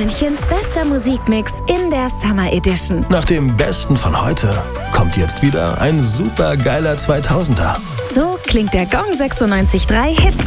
Münchens bester Musikmix in der Summer Edition. Nach dem Besten von heute kommt jetzt wieder ein super geiler 2000er. So klingt der Gong 96.3 Hits